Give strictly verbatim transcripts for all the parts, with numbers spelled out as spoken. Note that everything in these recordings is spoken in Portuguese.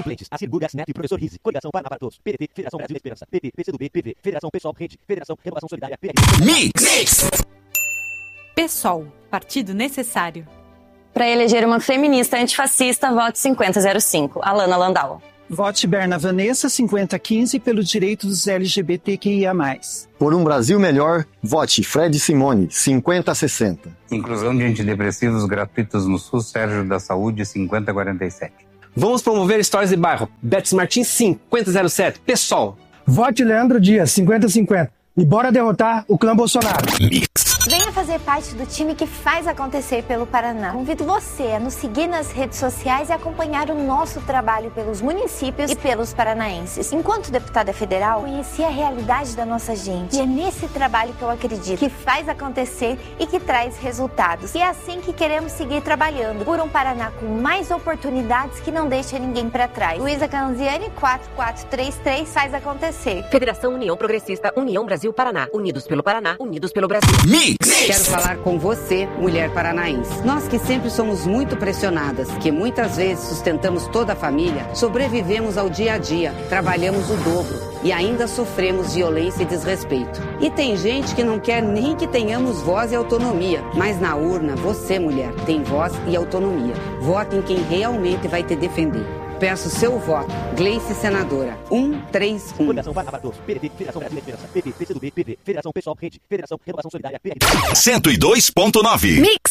Leites, Acir Burgas Neto e Professor Rizzi. Coligação Paraná para Todos. P D T, Federação Brasil Esperança. P T, P C do B, P V, Federação Pessoal, Rede, Federação Renovação Solidária, P R. Mix! PSOL, partido necessário. Para eleger uma feminista antifascista, vote cinquenta zero cinco, Alana Landau. Vote Berna Vanessa cinquenta quinze pelo direito dos L G B T Q I A mais. Por um Brasil melhor, vote Fred Simone cinquenta sessenta. Inclusão de antidepressivos gratuitos no SUS, Sérgio da Saúde cinquenta quarenta e sete. Vamos promover histórias de bairro, Betis Martins cinquenta zero sete, PSOL. Vote Leandro Dias cinquenta cinquenta e bora derrotar o clã Bolsonaro. Mix. Venha fazer parte do time que faz acontecer pelo Paraná. Convido você a nos seguir nas redes sociais e acompanhar o nosso trabalho pelos municípios e pelos paranaenses. Enquanto deputada federal, conheci a realidade da nossa gente. E é nesse trabalho que eu acredito, que faz acontecer e que traz resultados. E é assim que queremos seguir trabalhando por um Paraná com mais oportunidades que não deixa ninguém para trás. Luísa Canziani, quatro quatro três três, faz acontecer. Federação União Progressista, União Brasil Paraná. Unidos pelo Paraná, unidos pelo Brasil. Mix. Quero falar com você, mulher paranaense. Nós que sempre somos muito pressionadas, que muitas vezes sustentamos toda a família, sobrevivemos ao dia a dia, trabalhamos o dobro e ainda sofremos violência e desrespeito. E tem gente que não quer nem que tenhamos voz e autonomia, mas na urna, você, mulher, tem voz e autonomia. Vote em quem realmente vai te defender. Peço seu voto. Gleice Senadora. um três um. Coligação Paraná para Todos. P D T, Federação Brasil Esperança. P T, P C do B, P V, Federação Pessoal, Rede, Federação Renovação Solidária, P R. cento e dois ponto nove. Mix!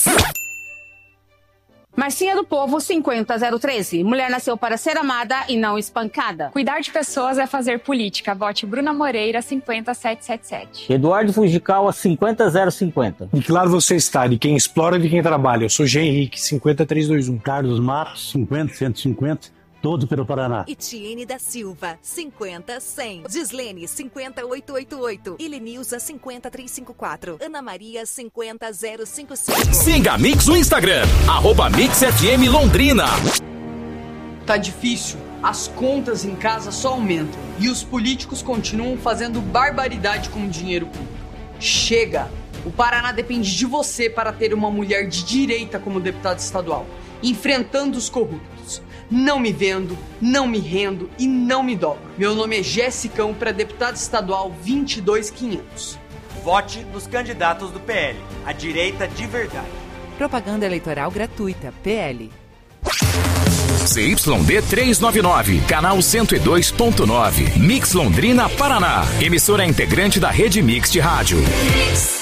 Marcinha do Povo, cinquenta zero treze. Mulher nasceu para ser amada e não espancada. Cuidar de pessoas é fazer política. Vote Bruna Moreira, cinquenta sete sete sete. Eduardo Fujicawa, cinquenta zero cinquenta. E claro você está, de quem explora e de quem trabalha. Eu sou G. Henrique, cinquenta três vinte e um. Carlos Matos, cinquenta cento e cinquenta. Todo pelo Paraná. Etienne da Silva, cinquenta cem. Gislene, cinquenta oito oito oito. Ilenilza, cinquenta trezentos e cinquenta e quatro. Ana Maria, cinquenta zero cinquenta e cinco. Siga a Mix no Instagram, arroba Mix F M Londrina. Tá difícil, as contas em casa só aumentam e os políticos continuam fazendo barbaridade com o dinheiro público. Chega! O Paraná depende de você para ter uma mulher de direita como deputada estadual, enfrentando os corruptos. Não me vendo, não me rendo e não me dobro. Meu nome é Jessicão para deputado estadual vinte e dois mil e quinhentos. Vote nos candidatos do P L, a direita de verdade. Propaganda eleitoral gratuita, P L. C Y D trezentos e noventa e nove, canal cento e dois ponto nove, Mix Londrina, Paraná. Emissora integrante da Rede Mix de Rádio. Mix.